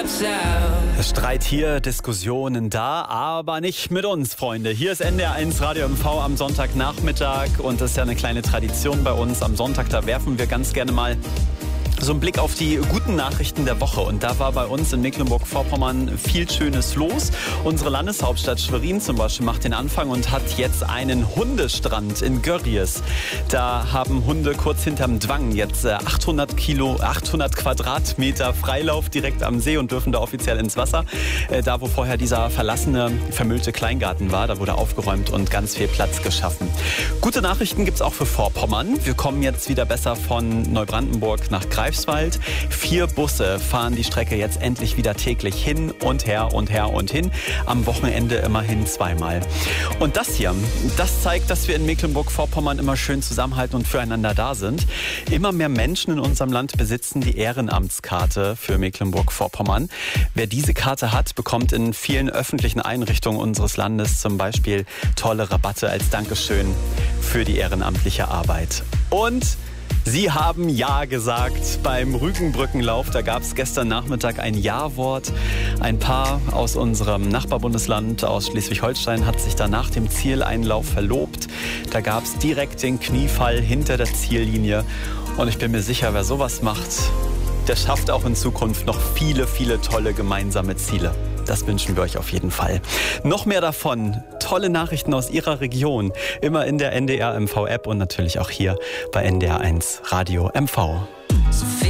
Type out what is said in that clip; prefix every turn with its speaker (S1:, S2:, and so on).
S1: Streit hier, Diskussionen da, aber nicht mit uns, Freunde. Hier ist NDR1 Radio MV am Sonntagnachmittag und das ist ja eine kleine Tradition bei uns. Am Sonntag, da werfen wir ganz gerne mal so ein Blick auf die guten Nachrichten der Woche. Und da war bei uns in Mecklenburg-Vorpommern viel Schönes los. Unsere Landeshauptstadt Schwerin zum Beispiel macht den Anfang und hat jetzt einen Hundestrand in Görries. Da haben Hunde kurz hinterm Dwang jetzt 800 Quadratmeter Freilauf direkt am See und dürfen da offiziell ins Wasser. Da, wo vorher dieser verlassene, vermüllte Kleingarten war, da wurde aufgeräumt und ganz viel Platz geschaffen. Gute Nachrichten gibt's auch für Vorpommern. Wir kommen jetzt wieder besser von Neubrandenburg nach Greifswald. 4 Busse fahren die Strecke jetzt endlich wieder täglich hin und her und her und hin. Am Wochenende immerhin 2-mal. Und das hier, das zeigt, dass wir in Mecklenburg-Vorpommern immer schön zusammenhalten und füreinander da sind. Immer mehr Menschen in unserem Land besitzen die Ehrenamtskarte für Mecklenburg-Vorpommern. Wer diese Karte hat, bekommt in vielen öffentlichen Einrichtungen unseres Landes zum Beispiel tolle Rabatte als Dankeschön für die ehrenamtliche Arbeit. Und Sie haben Ja gesagt beim Rügenbrückenlauf. Da gab es gestern Nachmittag ein Ja-Wort. Ein Paar aus unserem Nachbarbundesland, aus Schleswig-Holstein, hat sich da nach dem Zieleinlauf verlobt. Da gab es direkt den Kniefall hinter der Ziellinie. Und ich bin mir sicher, wer sowas macht, der schafft auch in Zukunft noch viele, viele tolle gemeinsame Ziele. Das wünschen wir euch auf jeden Fall. Noch mehr davon, tolle Nachrichten aus Ihrer Region, immer in der NDR MV App und natürlich auch hier bei NDR1 Radio MV.